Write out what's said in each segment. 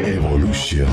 Evolution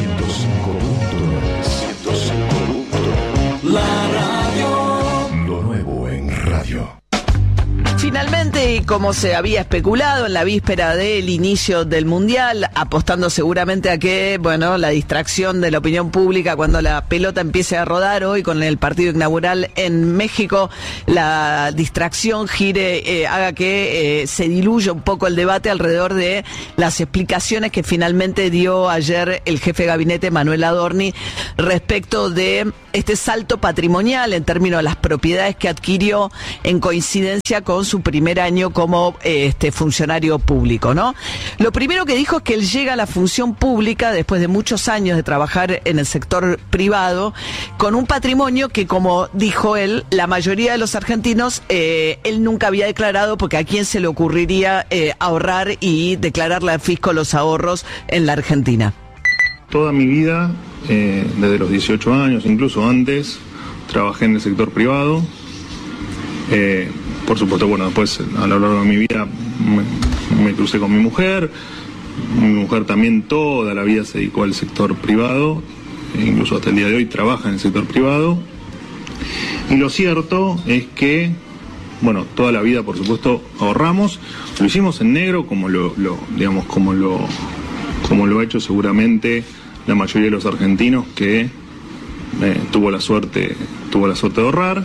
105.9. La radio. Lo nuevo en radio. Finalmente, y como se había especulado en la víspera del inicio del Mundial, apostando seguramente a que, bueno, la distracción de la opinión pública cuando la pelota empiece a rodar hoy con el partido inaugural en México, la distracción gire, haga que se diluya un poco el debate alrededor de las explicaciones que finalmente dio ayer el jefe de gabinete Manuel Adorni respecto de este salto patrimonial en términos de las propiedades que adquirió en coincidencia con su primer año como funcionario público, ¿no? Lo primero que dijo es que él llega a la función pública después de muchos años de trabajar en el sector privado con un patrimonio que, como dijo él, la mayoría de los argentinos él nunca había declarado, porque a quién se le ocurriría ahorrar y declararle al fisco los ahorros en la Argentina. Toda mi vida, desde los 18 años, incluso antes, trabajé en el sector privado. Por supuesto, bueno, después a lo largo de mi vida me crucé con mi mujer. Mi mujer también toda la vida se dedicó al sector privado, e incluso hasta el día de hoy trabaja en el sector privado. Y lo cierto es que, bueno, toda la vida, por supuesto, ahorramos. Lo hicimos en negro, como lo ha hecho seguramente la mayoría de los argentinos que tuvo la suerte de ahorrar.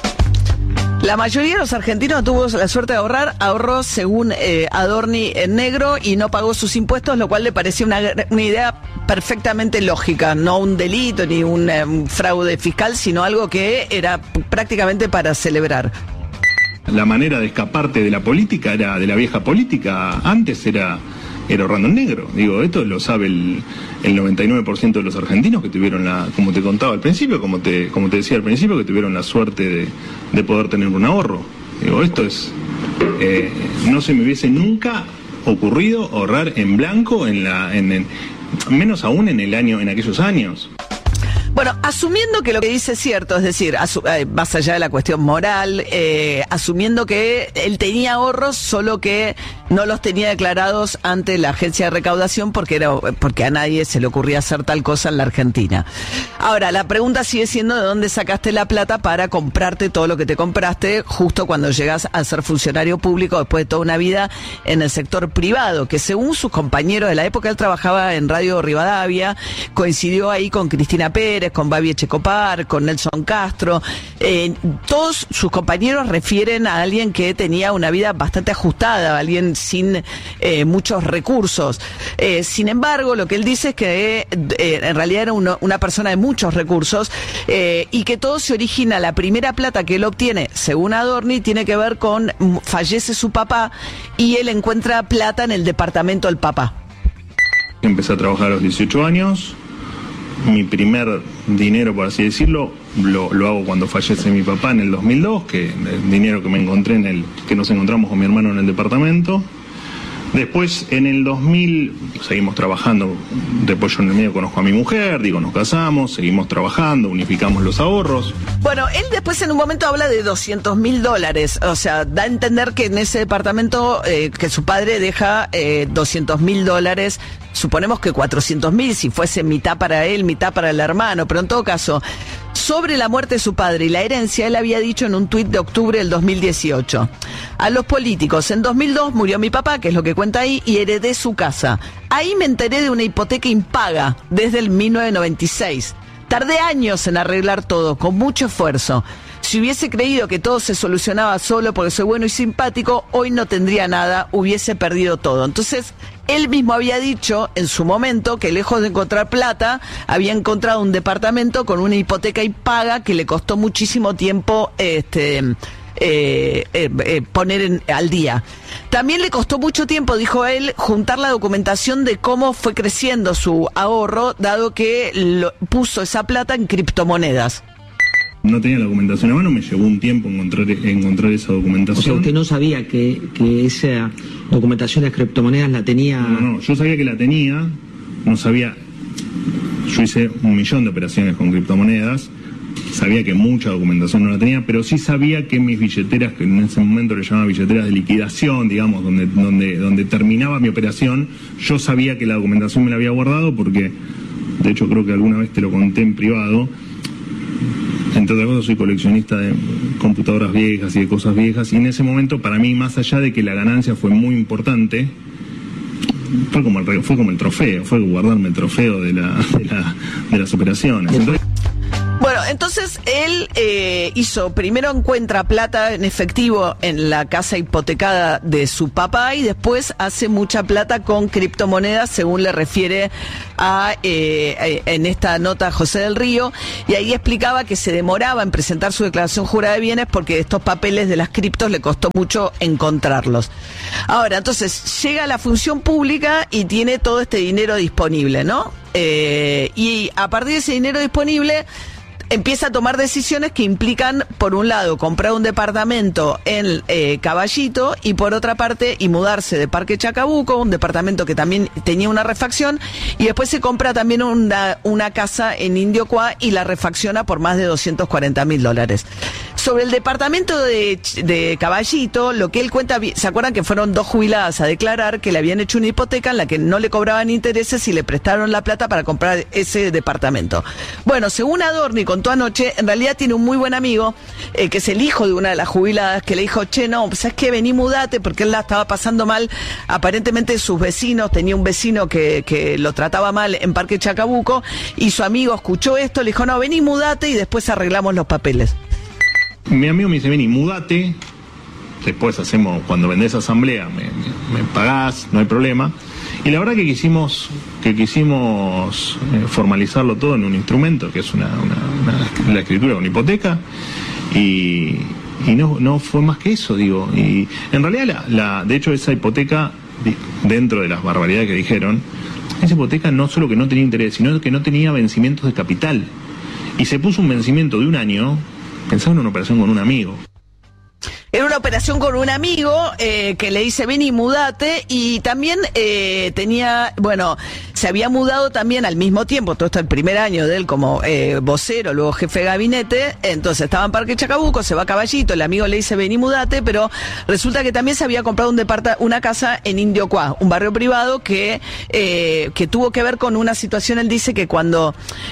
La mayoría de los argentinos tuvo la suerte de ahorrar, ahorró según Adorni en negro y no pagó sus impuestos, lo cual le parecía una idea perfectamente lógica, no un delito ni un fraude fiscal, sino algo que era prácticamente para celebrar. La manera de escaparte de la política de la vieja política, antes era ahorrando en negro. Digo, esto lo sabe el 99% de los argentinos que tuvieron como te contaba al principio, como te decía al principio, que tuvieron la suerte de poder tener un ahorro. Digo, esto es, no se me hubiese nunca ocurrido ahorrar en blanco, menos aún en aquellos años. Bueno, asumiendo que lo que dice es cierto, es decir, más allá de la cuestión moral, asumiendo que él tenía ahorros, solo que no los tenía declarados ante la agencia de recaudación porque a nadie se le ocurría hacer tal cosa en la Argentina. Ahora, la pregunta sigue siendo de dónde sacaste la plata para comprarte todo lo que te compraste justo cuando llegas a ser funcionario público después de toda una vida en el sector privado, que según sus compañeros de la época, él trabajaba en Radio Rivadavia, coincidió ahí con Cristina Pérez, con Babi Echecopar, con Nelson Castro. Todos sus compañeros refieren a alguien que tenía una vida bastante ajustada, alguien sin muchos recursos. Sin embargo, lo que él dice es que en realidad era una persona de muchos recursos y que todo se origina, la primera plata que él obtiene, según Adorni, tiene que ver con fallece su papá y él encuentra plata en el departamento del papá. Empecé a trabajar a los 18 años. Mi primer dinero, por así decirlo, lo hago cuando fallece mi papá en el 2002, que el dinero que me encontré que nos encontramos con mi hermano en el departamento. Después, en el 2000, seguimos trabajando. Después yo en el medio conozco a mi mujer, nos casamos, seguimos trabajando, unificamos los ahorros. Bueno, él después en un momento habla de $200.000, o sea, da a entender que en ese departamento que su padre deja $200.000, suponemos que 400.000 si fuese mitad para él, mitad para el hermano, pero en todo caso, sobre la muerte de su padre y la herencia, él había dicho en un tuit de octubre del 2018, a los políticos, en 2002 murió mi papá, que es lo que cuenta ahí, y heredé su casa. Ahí me enteré de una hipoteca impaga desde el 1996. Tardé años en arreglar todo, con mucho esfuerzo. Si hubiese creído que todo se solucionaba solo porque soy bueno y simpático, hoy no tendría nada, hubiese perdido todo. Entonces, él mismo había dicho en su momento que lejos de encontrar plata, había encontrado un departamento con una hipoteca impaga que le costó muchísimo tiempo poner al día. También le costó mucho tiempo, dijo él, juntar la documentación de cómo fue creciendo su ahorro, dado que puso esa plata en criptomonedas. No tenía la documentación a mano, me llevó un tiempo encontrar esa documentación. O sea, usted no sabía que esa documentación de criptomonedas la tenía... No, yo sabía que la tenía, no sabía... Yo hice 1.000.000 de operaciones con criptomonedas, sabía que mucha documentación no la tenía, pero sí sabía que mis billeteras, que en ese momento le llamaba billeteras de liquidación, digamos, donde terminaba mi operación, yo sabía que la documentación me la había guardado porque, de hecho creo que alguna vez te lo conté en privado. Entre otras cosas, soy coleccionista de computadoras viejas y de cosas viejas, y en ese momento, para mí, más allá de que la ganancia fue muy importante, fue como el trofeo, fue guardarme el trofeo de las operaciones. Bueno, entonces él primero encuentra plata en efectivo en la casa hipotecada de su papá y después hace mucha plata con criptomonedas, según le refiere en esta nota José del Río, y ahí explicaba que se demoraba en presentar su declaración jurada de bienes porque estos papeles de las criptos le costó mucho encontrarlos. Ahora, entonces llega a la función pública y tiene todo este dinero disponible, ¿no? Y a partir de ese dinero disponible empieza a tomar decisiones que implican, por un lado, comprar un departamento en Caballito y por otra parte, y mudarse de Parque Chacabuco, un departamento que también tenía una refacción, y después se compra también una casa en Indiocuá y la refacciona por más de $240.000. Sobre el departamento de Caballito, lo que él cuenta, ¿se acuerdan que fueron 2 jubiladas a declarar que le habían hecho una hipoteca en la que no le cobraban intereses y le prestaron la plata para comprar ese departamento? Bueno, según Adorni contó anoche, en realidad tiene un muy buen amigo, que es el hijo de una de las jubiladas, que le dijo, che, no, ¿sabes qué? Vení, mudate, porque él la estaba pasando mal. Aparentemente sus vecinos, tenía un vecino que lo trataba mal en Parque Chacabuco, y su amigo escuchó esto, le dijo, no, vení, mudate y después arreglamos los papeles. Mi amigo me dice, vení, mudate, después hacemos, cuando vendés asamblea, me pagás, no hay problema. Y la verdad que quisimos formalizarlo todo en un instrumento, que es la escritura de una hipoteca, y no fue más que eso, digo. Y en realidad, de hecho, esa hipoteca, dentro de las barbaridades que dijeron, esa hipoteca no solo que no tenía interés, sino que no tenía vencimientos de capital. Y se puso un vencimiento de 1 año, pensaba en una operación con un amigo. Era una operación con un amigo que le dice, ven y mudate, y también se había mudado también al mismo tiempo, todo esto el primer año de él como vocero, luego jefe de gabinete, entonces estaba en Parque Chacabuco, se va a Caballito, el amigo le dice, ven y mudate, pero resulta que también se había comprado una casa en Indiocuá, un barrio privado que tuvo que ver con una situación. Él dice que cuando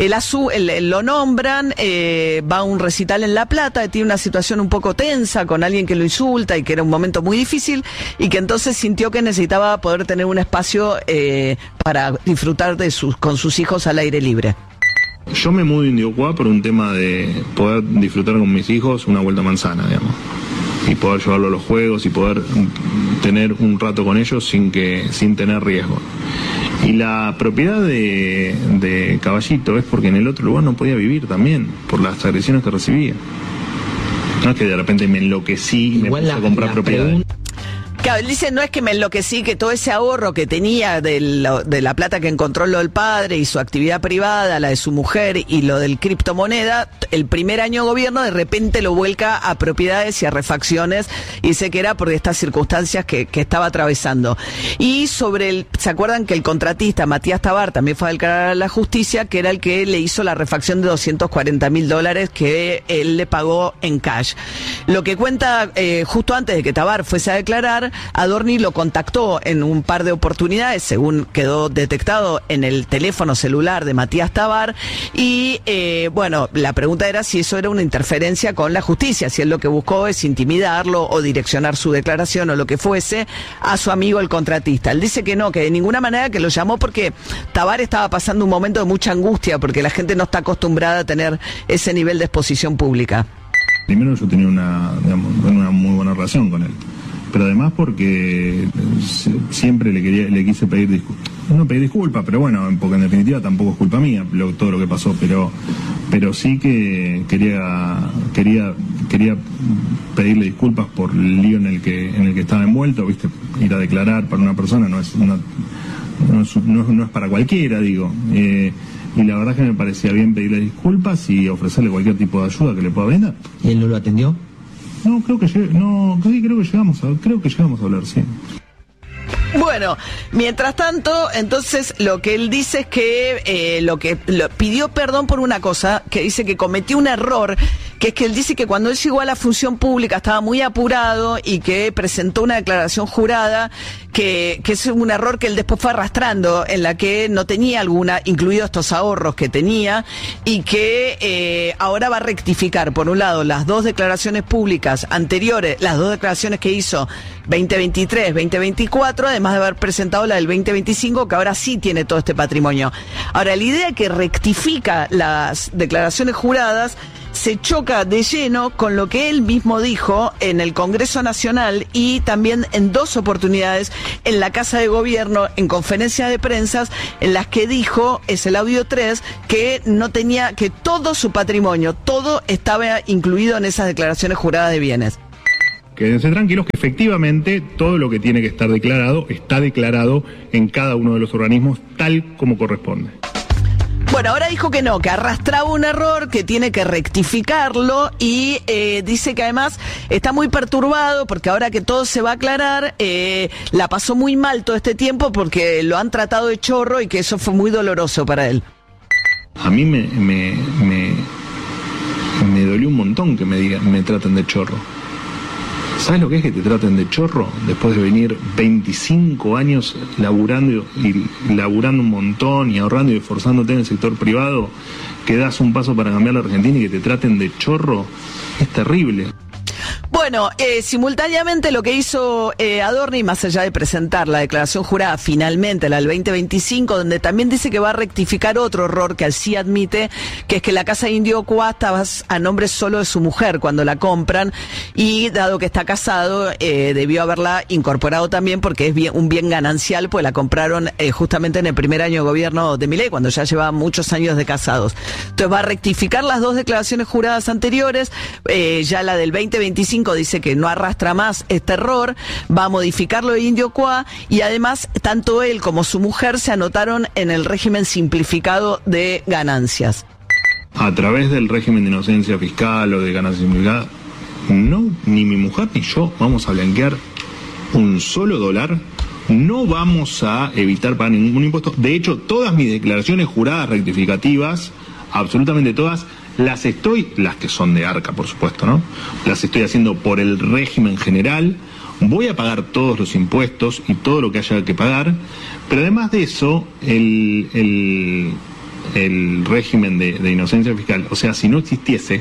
lo nombran, va a un recital en La Plata, tiene una situación un poco tensa con alguien que lo insulta y que era un momento muy difícil, y que entonces sintió que necesitaba poder tener un espacio para disfrutar con sus hijos al aire libre. Yo me mudo a Indiocuá por un tema de poder disfrutar con mis hijos una vuelta a manzana, digamos, y poder llevarlo a los juegos y poder tener un rato con ellos sin tener riesgo. Y la propiedad de Caballito es porque en el otro lugar no podía vivir también, por las agresiones que recibía. No es que de repente me enloquecí y me puse a comprar propiedades. Claro, él dice, no es que me enloquecí, que todo ese ahorro que tenía de la plata que encontró lo del padre y su actividad privada, la de su mujer y lo del criptomoneda, el primer año de gobierno de repente lo vuelca a propiedades y a refacciones, y dice que era por estas circunstancias que estaba atravesando. Y ¿se acuerdan que el contratista Matías Tabar también fue a declarar a la justicia, que era el que le hizo la refacción de $240.000 que él le pagó en cash? Lo que cuenta, justo antes de que Tabar fuese a declarar, Adorni lo contactó en un par de oportunidades, según quedó detectado en el teléfono celular de Matías Tabar, y la pregunta era si eso era una interferencia con la justicia, si él lo que buscó es intimidarlo o direccionar su declaración o lo que fuese a su amigo el contratista. Él dice que no, que de ninguna manera, que lo llamó porque Tabar estaba pasando un momento de mucha angustia, porque la gente no está acostumbrada a tener ese nivel de exposición pública. Primero, yo tenía una muy buena relación con él, pero además porque siempre le quise pedir disculpas. No pedir disculpas, pero bueno, porque en definitiva tampoco es culpa mía todo lo que pasó, pero sí que quería pedirle disculpas por el lío en el que estaba envuelto, ¿viste? Ir a declarar para una persona no es para cualquiera, digo. Y la verdad que me parecía bien pedirle disculpas y ofrecerle cualquier tipo de ayuda que le pueda brindar. ¿Y él no lo atendió? No, creo que llegamos a hablar, sí. Bueno, mientras tanto, entonces lo que él dice es que pidió perdón por una cosa, que dice que cometió un error, que es que él dice que cuando él llegó a la función pública estaba muy apurado y que presentó una declaración jurada, que es un error que él después fue arrastrando, en la que no tenía incluidos estos ahorros que tenía, y que ahora va a rectificar, por un lado, las dos declaraciones públicas anteriores, las dos declaraciones que hizo 2023, 2024, además de haber presentado la del 2025, que ahora sí tiene todo este patrimonio. Ahora, la idea que rectifica las declaraciones juradas se choca de lleno con lo que él mismo dijo en el Congreso Nacional y también en dos oportunidades en la Casa de Gobierno, en conferencias de prensa, en las que dijo, es el audio 3, que no tenía, que todo su patrimonio, todo estaba incluido en esas declaraciones juradas de bienes. Quédense tranquilos que efectivamente todo lo que tiene que estar declarado está declarado en cada uno de los organismos tal como corresponde. Bueno, ahora dijo que no, que arrastraba un error, que tiene que rectificarlo y dice que además está muy perturbado porque ahora que todo se va a aclarar, la pasó muy mal todo este tiempo porque lo han tratado de chorro y que eso fue muy doloroso para él. A mí me dolió un montón que me traten de chorro. ¿Sabes lo que es que te traten de chorro después de venir 25 años laburando un montón y ahorrando y esforzándote en el sector privado, que das un paso para cambiar la Argentina y que te traten de chorro? Es terrible. Bueno, simultáneamente lo que hizo Adorni, más allá de presentar la declaración jurada finalmente, la del 2025, donde también dice que va a rectificar otro error que sí admite, que es que la casa de Indio Cuá estaba a nombre solo de su mujer cuando la compran, y dado que está casado, debió haberla incorporado también porque es un bien ganancial, pues la compraron justamente en el primer año de gobierno de Milei, cuando ya llevaba muchos años de casados. Entonces va a rectificar las dos declaraciones juradas anteriores, ya la del 2025 dice que no arrastra más este error, va a modificar lo de Indio Cuá y además tanto él como su mujer se anotaron en el régimen simplificado de ganancias. A través del régimen de inocencia fiscal o de ganancia simplificada, no, ni mi mujer ni yo vamos a blanquear un solo dólar, no vamos a evitar pagar ningún impuesto. De hecho, todas mis declaraciones juradas rectificativas, absolutamente todas, las que son de ARCA, por supuesto, ¿no? Las estoy haciendo por el régimen general. Voy a pagar todos los impuestos y todo lo que haya que pagar, pero además de eso, el régimen de inocencia fiscal, o sea, si no existiese,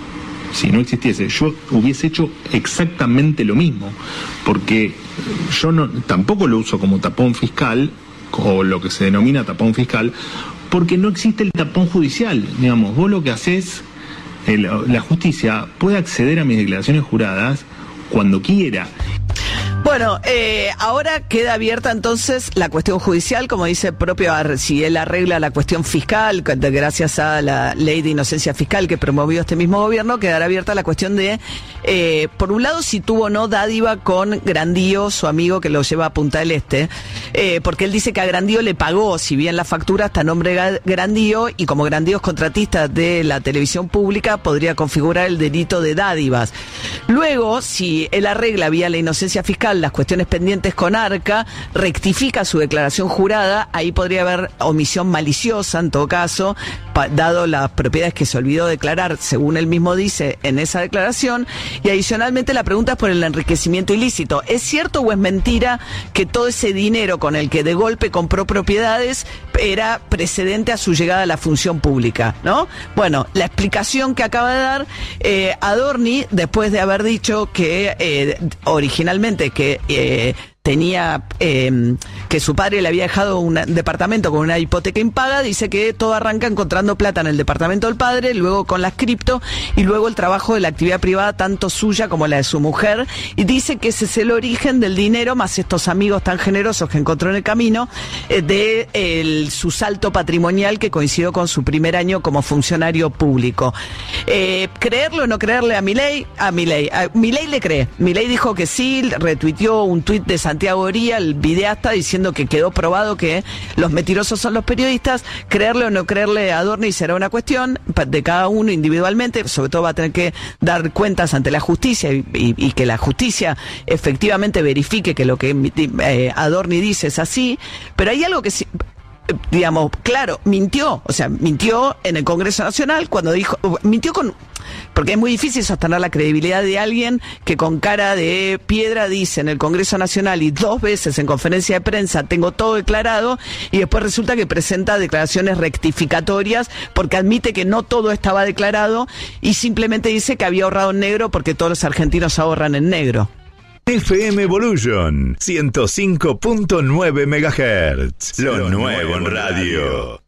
yo hubiese hecho exactamente lo mismo, porque yo tampoco lo uso como tapón fiscal, o lo que se denomina tapón fiscal, porque no existe el tapón judicial. Digamos, vos lo que haces, la justicia puede acceder a mis declaraciones juradas cuando quiera. Bueno, ahora queda abierta entonces la cuestión judicial, como dice el propio, si él arregla la cuestión fiscal, gracias a la ley de inocencia fiscal que promovió este mismo gobierno, quedará abierta la cuestión de, por un lado, si tuvo o no dádiva con Grandío, su amigo que lo lleva a Punta del Este, porque él dice que a Grandío le pagó, si bien la factura está a nombre de Grandío, y como Grandío es contratista de la televisión pública, podría configurar el delito de dádivas. Luego, si él arregla vía la inocencia fiscal las cuestiones pendientes con ARCA, rectifica su declaración jurada, ahí podría haber omisión maliciosa en todo caso, dado las propiedades que se olvidó declarar, según él mismo dice en esa declaración, y adicionalmente la pregunta es por el enriquecimiento ilícito. ¿Es cierto o es mentira que todo ese dinero con el que de golpe compró propiedades era precedente a su llegada a la función pública, ¿no? Bueno, la explicación que acaba de dar Adorni, después de haber dicho que originalmente que tenía que su padre le había dejado un departamento con una hipoteca impaga, dice que todo arranca encontrando plata en el departamento del padre, luego con las cripto y luego el trabajo de la actividad privada, tanto suya como la de su mujer, y dice que ese es el origen del dinero, más estos amigos tan generosos que encontró en el camino, de su salto patrimonial que coincidió con su primer año como funcionario público. ¿Creerlo o no creerle a Milei? A Milei le cree. Milei dijo que sí, retuiteó un tuit de Santiago Oría, el videasta, diciendo que quedó probado que los mentirosos son los periodistas. Creerle o no creerle a Adorni será una cuestión de cada uno individualmente, sobre todo va a tener que dar cuentas ante la justicia y que la justicia efectivamente verifique que lo que Adorni dice es así, pero hay algo que sí, digamos, claro, mintió en el Congreso Nacional cuando dijo, porque es muy difícil sostener la credibilidad de alguien que con cara de piedra dice en el Congreso Nacional y 2 veces en conferencia de prensa tengo todo declarado, y después resulta que presenta declaraciones rectificatorias porque admite que no todo estaba declarado y simplemente dice que había ahorrado en negro porque todos los argentinos ahorran en negro. FM Evolution 105.9 MHz. Lo nuevo en radio.